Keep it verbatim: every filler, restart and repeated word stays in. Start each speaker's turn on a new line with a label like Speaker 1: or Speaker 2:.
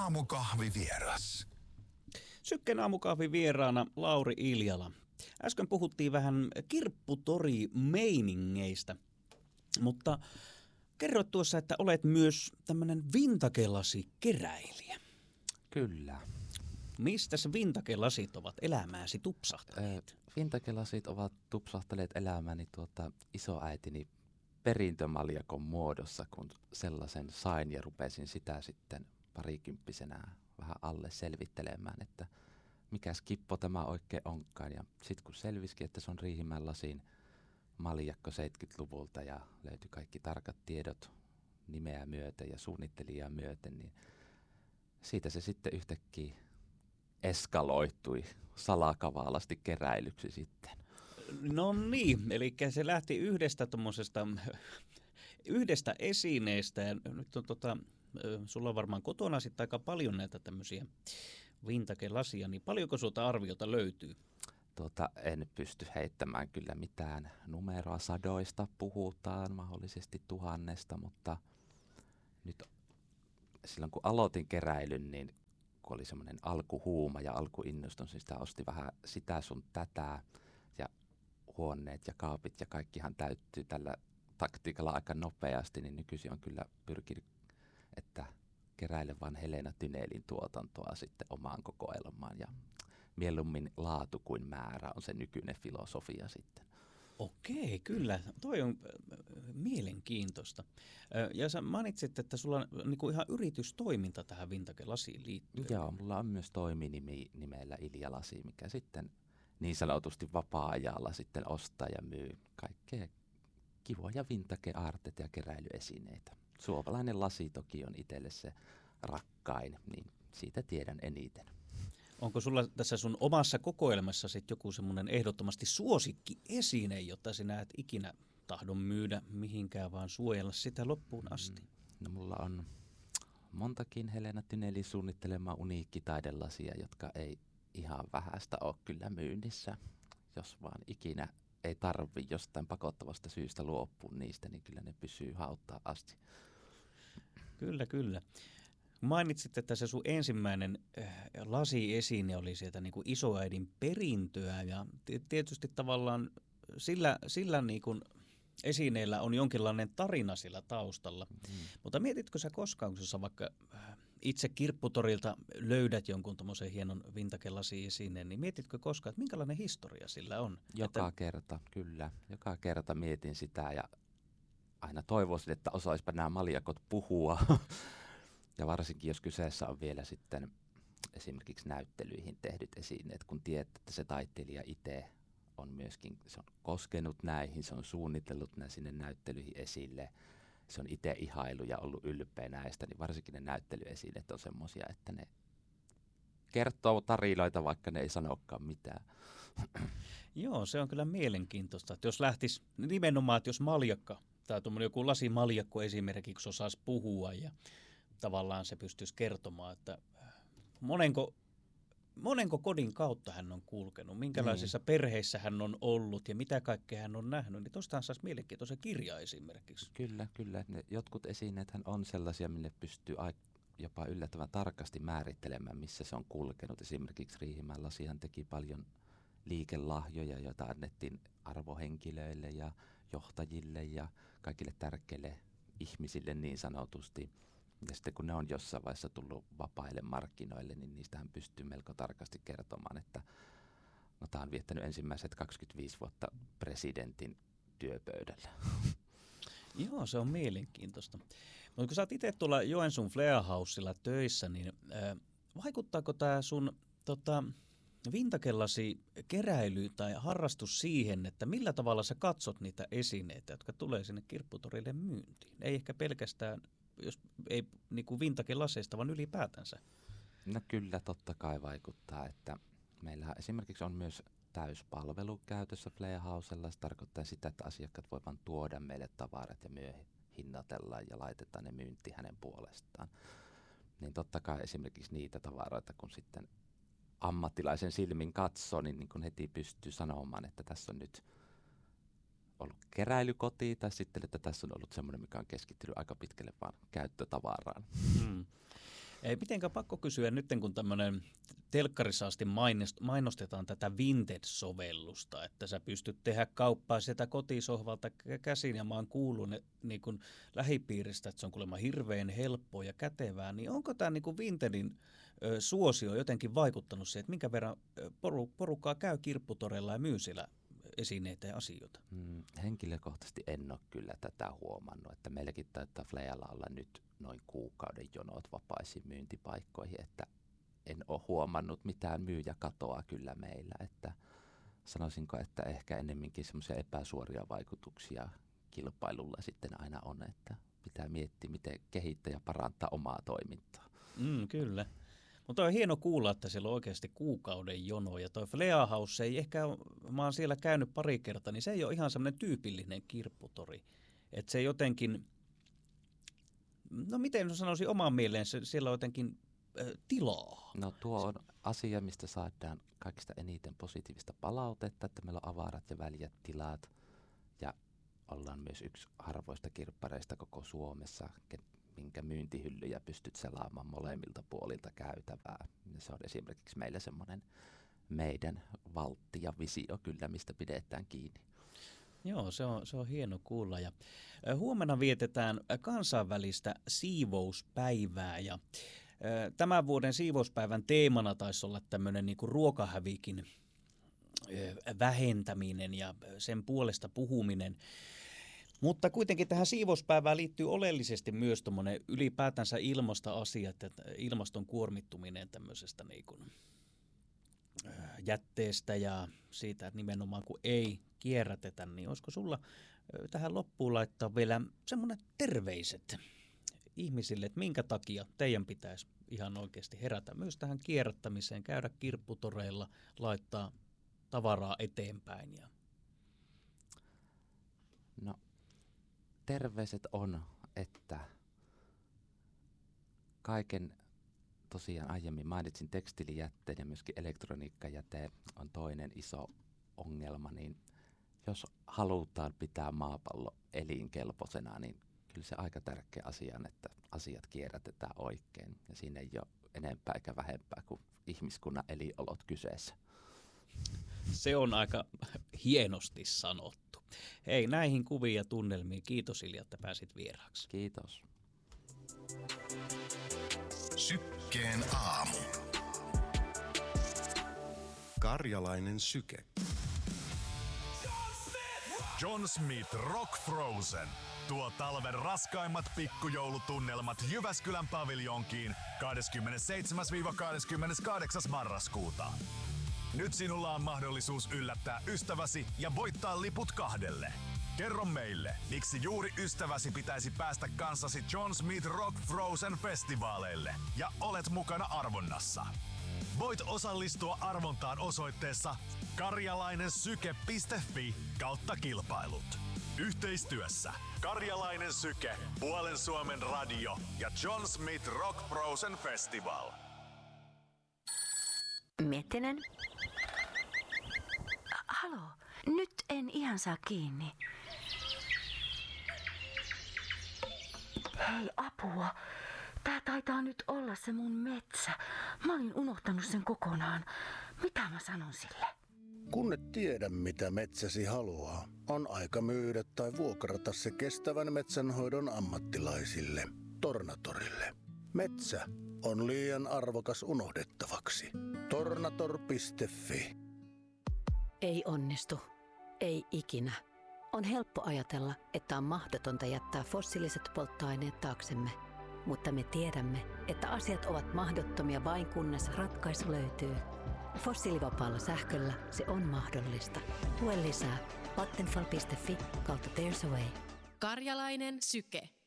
Speaker 1: aamukahvivieras.
Speaker 2: Sykken aamukahvin vieraana Lauri Iljala. Äsken puhuttiin vähän kirpputori-meiningeistä, mutta kerroit tuossa, että olet myös tämmöinen vintagelasi-keräilijä.
Speaker 3: Kyllä.
Speaker 2: Mistä vintagelasit ovat elämääsi tupsahtaneet?
Speaker 3: Äh, vintagelasit ovat tupsahtaneet elämääni tuota isoäitini perintömaljakon muodossa, kun sellaisen sain ja rupesin sitä sitten parikymppisenä vähän alle selvittelemään, että mikäs kippo tämä oikein onkaan. Ja sitten kun selvisikin, että se on Riihimäen lasin maljakko seitsemänkymmentäluvulta ja löytyi kaikki tarkat tiedot nimeä myöten ja suunnittelijaa myöten, niin siitä se sitten yhtäkkiä eskaloitui salakavaalasti keräilyksi sitten.
Speaker 2: No niin, eli se lähti yhdestä tommosesta, yhdestä esineestä ja nyt on tota, sulla on varmaan kotona sitten aika paljon näitä tämmöisiä vintage-lasia, niin paljonko sulta arviota löytyy?
Speaker 3: Tuota, en pysty heittämään kyllä mitään numeroa, sadoista puhutaan, mahdollisesti tuhannesta, mutta nyt silloin kun aloitin keräilyn, niin kun oli semmoinen alkuhuuma ja alkuinnostus, niin sitä osti vähän sitä sun tätä ja huoneet ja kaapit ja kaikkihan täyttyy tällä taktiikalla aika nopeasti, niin nykyisin on kyllä pyrkinyt, että keräile vaan Helena Tynelin tuotantoa sitten omaan kokoelmaan ja mieluummin laatu kuin määrä on se nykyinen filosofia sitten.
Speaker 2: Okei, kyllä. Toi on mielenkiintoista. Ja sä mainitsit, että sulla on niin kuin ihan yritystoiminta tähän vintage-lasiin liittyen.
Speaker 3: Joo, mulla on myös toiminimi nimellä Iljalasi, mikä sitten niin sanotusti vapaa-ajalla sitten ostaa ja myy kaikkea kivoja vintage-aarteet ja keräilyesineitä. Suomalainen lasi toki on itselle se rakkain, niin siitä tiedän eniten.
Speaker 2: Onko sulla tässä sun omassa kokoelmassa sitten joku semmoinen ehdottomasti suosikkiesine, jota sinä et ikinä tahdon myydä mihinkään, vaan suojella sitä loppuun asti?
Speaker 3: No mulla on montakin Helena Tynelin suunnittelemaa uniikkitaidelasia, jotka ei ihan vähäistä ole kyllä myynnissä. Jos vaan ikinä ei tarvi jostain pakottavasta syystä luopua niistä, niin kyllä ne pysyy hauttaan asti.
Speaker 2: Kyllä, kyllä. Mainitsit, että se sun ensimmäinen äh, lasiesine oli sieltä niin kuin isoäidin perintöä ja tietysti tavallaan sillä, sillä niin kuin esineellä on jonkinlainen tarina sillä taustalla. Mm. Mutta mietitkö sä koskaan, kun sä vaikka itse kirpputorilta löydät jonkun tommosen hienon vintage-lasiesineen, niin mietitkö koskaan, että minkälainen historia sillä on?
Speaker 3: Joka
Speaker 2: että...
Speaker 3: kerta, kyllä. Joka kerta mietin sitä ja aina toivoisin, että osaispa nämä maljakot puhua. Ja varsinkin, jos kyseessä on vielä sitten esimerkiksi näyttelyihin tehdyt esineet, kun tiedät, että se taiteilija itse on myöskin, se on koskenut näihin, se on suunnitellut nämä sinne näyttelyihin esille, se on itse ihailu ja ollut ylpeä näistä, niin varsinkin ne näyttelyesineet on semmoisia, että ne kertoo tarinoita, vaikka ne ei sanokaan mitään.
Speaker 2: Joo, se on kyllä mielenkiintoista, että jos lähtisi nimenomaan, että jos maljakka tai tuommoinen joku lasimaljakko esimerkiksi osaisi puhua ja tavallaan se pystyisi kertomaan, että monenko, monenko kodin kautta hän on kulkenut, minkälaisissa niin. perheissä hän on ollut ja mitä kaikkea hän on nähnyt, niin tuostahan saisi mielenkiintoisen kirja esimerkiksi.
Speaker 3: Kyllä, kyllä. Ne jotkut esineethän on sellaisia, mille pystyy jopa yllättävän tarkasti määrittelemään, missä se on kulkenut. Esimerkiksi Riihimäen lasihan teki paljon liikelahjoja, joita annettiin arvohenkilöille ja johtajille ja kaikille tärkeille ihmisille niin sanotusti. Ja sitten kun ne on jossain vaiheessa tullut vapaille markkinoille, niin niistähän pystyy melko tarkasti kertomaan, että no, tämä on viettänyt ensimmäiset kaksikymmentäviisi vuotta presidentin työpöydällä.
Speaker 2: Joo, se on mielenkiintoista. Mutta kun sä oot itse tuolla Joensuun Fleahausilla töissä, niin äh, vaikuttaako tämä sun tota, vintagelasi keräily tai harrastus siihen, että millä tavalla sä katsot niitä esineitä, jotka tulee sinne kirpputorille myyntiin? Ei ehkä pelkästään, jos ei niin kuin vintage-laseista, vaan ylipäätänsä.
Speaker 3: No kyllä, totta kai vaikuttaa, että meillähän esimerkiksi on myös täyspalvelu käytössä Fleahausella. Se tarkoittaa sitä, että asiakkaat voivat tuoda meille tavarat ja myöhemmin hinnatellaan ja laitetaan ne myyntiin hänen puolestaan. Niin totta kai esimerkiksi niitä tavaroita, kun sitten ammattilaisen silmin katsoo, niin, niin kun heti pystyy sanomaan, että tässä on nyt ollut keräilykoti, tai sitten, että tässä on ollut semmoinen, mikä on keskittynyt aika pitkälle vaan käyttötavaraan.
Speaker 2: Hmm. Ei mitenkään pakko kysyä nyt, kun tämmöinen telkkarissa asti mainostetaan tätä Vinted-sovellusta, että sä pystyt tehdä kauppaa sieltä kotisohvalta käsin, ja mä oon kuullut ne, niin kuin lähipiiristä, että se on kuulemma hirveän helppoa ja kätevää, niin onko tämä niin kuin Vintedin ö, suosio jotenkin vaikuttanut siihen, että minkä verran poru, porukkaa käy kirpputorella ja myy siellä esineitä ja asioita?
Speaker 3: Hmm, henkilökohtaisesti en ole kyllä tätä huomannut, että meilläkin taitaa Flealla olla nyt noin kuukauden jonot vapaisiin myyntipaikkoihin, että en ole huomannut mitään myyjäkatoa kyllä meillä, että sanoisinko, että ehkä ennemminkin semmoisia epäsuoria vaikutuksia kilpailulla sitten aina on, että pitää miettiä, miten kehittää ja parantaa omaa toimintaa.
Speaker 2: Mm, kyllä. Mutta on hieno kuulla, että siellä on oikeasti kuukauden jono, ja toi Flea House ei ehkä, mä oon siellä käynyt pari kertaa, niin se ei ole ihan semmoinen tyypillinen kirpputori. Että se jotenkin, no miten sanoisin omaan mieleen, se, siellä on jotenkin äh, tilaa.
Speaker 3: No tuo on asia, mistä saadaan kaikista eniten positiivista palautetta, että meillä on avarat ja väljät tilat, ja ollaan myös yksi harvoista kirppareista koko Suomessa, minkä myyntihyllyjä pystyt selaamaan molemmilta puolilta käytävää. Ja se on esimerkiksi meillä semmoinen meidän valtti ja visio kyllä, mistä pidetään kiinni.
Speaker 2: Joo, se on, se on hieno kuulla. Ja huomenna vietetään kansainvälistä siivouspäivää, ja tämän vuoden siivouspäivän teemana taisi olla tämmöinen niin kuin ruokahävikin vähentäminen ja sen puolesta puhuminen. Mutta kuitenkin tähän siivouspäivään liittyy oleellisesti myös tuommoinen ylipäätänsä ilmasto-asiat, että ilmaston kuormittuminen tämmöisestä niin kuin jätteestä ja siitä, että nimenomaan kun ei kierrätetä, niin olisiko sulla tähän loppuun laittaa vielä semmoinen terveiset ihmisille, että minkä takia teidän pitäisi ihan oikeasti herätä myös tähän kierrättämiseen, käydä kirpputoreilla, laittaa tavaraa eteenpäin? Ja...
Speaker 3: No, terveiset on, että kaiken, tosiaan aiemmin mainitsin tekstiilijätteen ja myöskin elektroniikkajäte on toinen iso ongelma, niin jos halutaan pitää maapallo elinkelpoisena, niin kyllä se aika tärkeä asia on, että asiat kierrätetään oikein, ja siinä ei ole enempää eikä vähempää kuin ihmiskunnan eliolot kyseessä.
Speaker 2: Se on aika hienosti sanottu. Hei, näihin kuviin ja tunnelmiin kiitos Ilja, että pääsit vieraaksi.
Speaker 3: Kiitos.
Speaker 1: Sykkeen aamu. Karjalainen syke.
Speaker 4: John Smith Rock Frozen tuo talven raskaimmat pikkujoulutunnelmat Jyväskylän paviljonkiin kahdeskymmenesseitsemäs kahdeskymmeneskahdeksas marraskuuta. Nyt sinulla on mahdollisuus yllättää ystäväsi ja voittaa liput kahdelle. Kerro meille, miksi juuri ystäväsi pitäisi päästä kanssasi John Smith Rock Frozen festivaaleille ja olet mukana arvonnassa. Voit osallistua arvontaan osoitteessa karjalainensyke piste fi kautta kilpailut. Yhteistyössä Karjalainen Syke, Puolen Suomen radio ja John Smith Rock Frozen Festival.
Speaker 5: Miettinen? Halo, nyt en ihan saa kiinni. Hei, apua. Tää taitaa nyt olla se mun metsä. Mä olin unohtanut sen kokonaan. Mitä mä sanon sille?
Speaker 6: Kun et tiedä, mitä metsäsi haluaa, on aika myydä tai vuokrata se kestävän metsänhoidon ammattilaisille, Tornatorille. Metsä on liian arvokas unohdettavaksi. Tornator piste fi.
Speaker 7: Ei onnistu. Ei ikinä. On helppo ajatella, että on mahdotonta jättää fossiiliset polttoaineet taaksemme. Mutta me tiedämme, että asiat ovat mahdottomia vain kunnes ratkaisu löytyy. Fossiilivapaalla sähköllä se on mahdollista. Tue lisää vattenfall piste fi kautta There's a way.
Speaker 8: Karjalainen Syke.